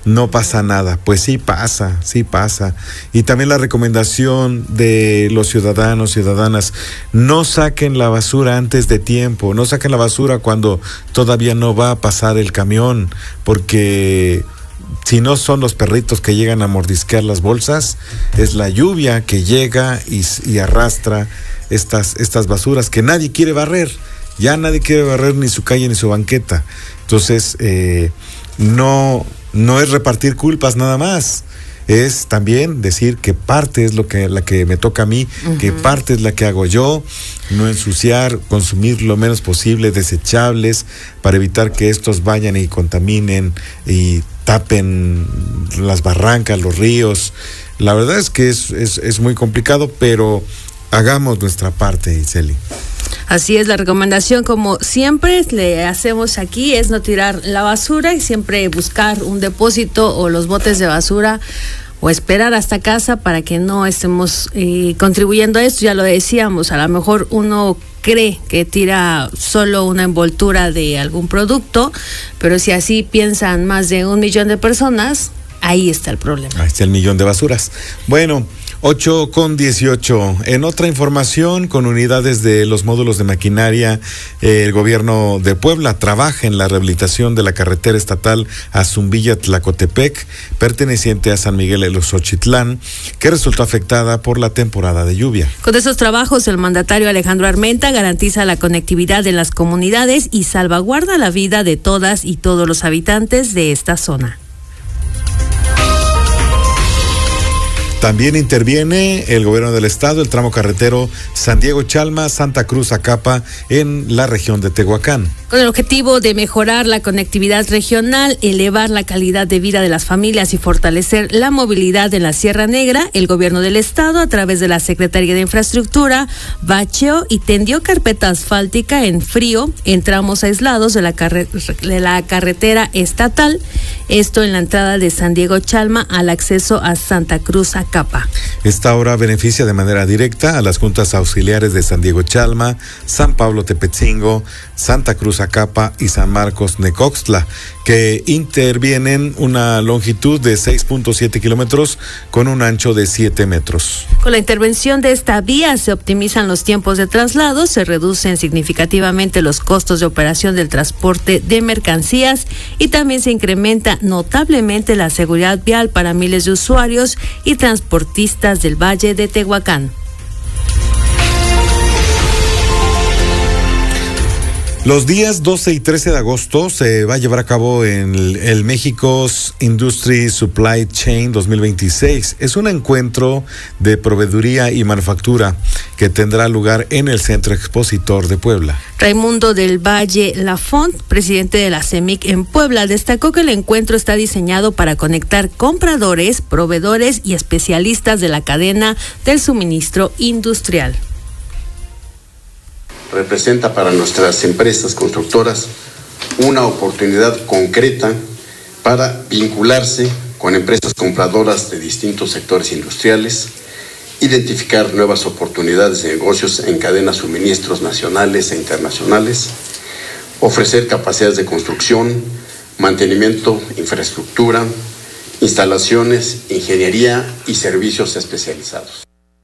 no pasa nada. Pues sí pasa. Y también la recomendación de los ciudadanos, ciudadanas, no saquen la basura antes de tiempo, no saquen la basura cuando todavía no va a pasar el camión, porque si no son los perritos que llegan a mordisquear las bolsas, es la lluvia que llega y arrastra estas basuras que nadie quiere barrer. Ya nadie quiere barrer ni su calle ni su banqueta. Entonces, no es repartir culpas nada más. Es también decir que parte es la que me toca a mí, que parte es la que hago yo, no ensuciar, consumir lo menos posible desechables para evitar que estos vayan y contaminen y tapen las barrancas, los ríos. La verdad es que es muy complicado, pero hagamos nuestra parte, Iseli. Así es, la recomendación, como siempre le hacemos aquí, es no tirar la basura y siempre buscar un depósito o los botes de basura o esperar hasta casa para que no estemos contribuyendo a esto. Ya lo decíamos, a lo mejor uno cree que tira solo una envoltura de algún producto, pero si así piensan más de 1 millón de personas, ahí está el problema. Ahí está el millón de basuras. Bueno, 8:18. En otra información, con unidades de los módulos de maquinaria, el gobierno de Puebla trabaja en la rehabilitación de la carretera estatal Azumbilla-Tlacotepec, perteneciente a San Miguel de Xochitlán, que resultó afectada por la temporada de lluvia. Con esos trabajos, el mandatario Alejandro Armenta garantiza la conectividad en las comunidades y salvaguarda la vida de todas y todos los habitantes de esta zona. También interviene el gobierno del estado, el tramo carretero San Diego Chalma, Santa Cruz Acapa, en la región de Tehuacán. Con el objetivo de mejorar la conectividad regional, elevar la calidad de vida de las familias y fortalecer la movilidad en la Sierra Negra, el gobierno del estado, a través de la Secretaría de Infraestructura, bacheó y tendió carpeta asfáltica en frío en tramos aislados de la carretera estatal, esto en la entrada de San Diego Chalma al acceso a Santa Cruz Acapa. Esta obra beneficia de manera directa a las juntas auxiliares de San Diego Chalma, San Pablo Tepetzingo, Santa Cruz Acapa y San Marcos Necoxtla, que intervienen una longitud de 6.7 kilómetros con un ancho de 7 metros. Con la intervención de esta vía se optimizan los tiempos de traslado, se reducen significativamente los costos de operación del transporte de mercancías y también se incrementa notablemente la seguridad vial para miles de usuarios y transportistas del Valle de Tehuacán. Los días 12 y 13 de agosto se va a llevar a cabo en el México's Industry Supply Chain 2026. Es un encuentro de proveeduría y manufactura que tendrá lugar en el Centro Expositor de Puebla. Raimundo del Valle Lafont, presidente de la CEMIC en Puebla, destacó que el encuentro está diseñado para conectar compradores, proveedores y especialistas de la cadena del suministro industrial. Representa para nuestras empresas constructoras una oportunidad concreta para vincularse con empresas compradoras de distintos sectores industriales, identificar nuevas oportunidades de negocios en cadenas de suministros nacionales e internacionales, ofrecer capacidades de construcción, mantenimiento, infraestructura, instalaciones, ingeniería y servicios especializados.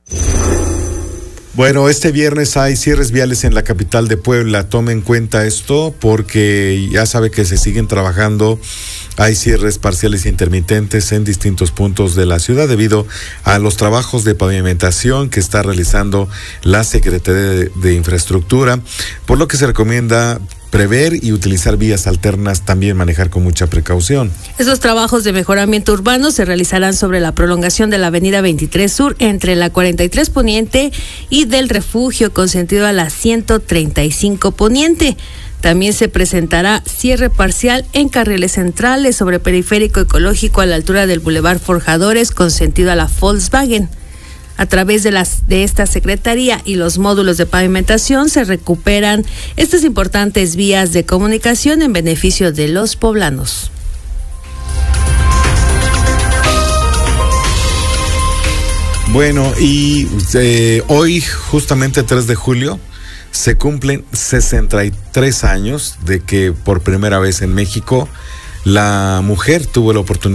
Bueno, este viernes hay cierres viales en la capital de Puebla. Tome en cuenta esto porque ya sabe que se siguen trabajando. Hay cierres parciales e intermitentes en distintos puntos de la ciudad debido a los trabajos de pavimentación que está realizando la Secretaría de Infraestructura, por lo que se recomienda prever y utilizar vías alternas, también manejar con mucha precaución. Esos trabajos de mejoramiento urbano se realizarán sobre la prolongación de la avenida 23 Sur entre la 43 Poniente y del Refugio con sentido a la 135 Poniente. También se presentará cierre parcial en carriles centrales sobre Periférico Ecológico a la altura del Boulevard Forjadores con sentido a la Volkswagen. A través de esta secretaría y los módulos de pavimentación se recuperan estas importantes vías de comunicación en beneficio de los poblanos. Bueno, y hoy, justamente 3 de julio, se cumplen 63 años de que por primera vez en México la mujer tuvo la oportunidad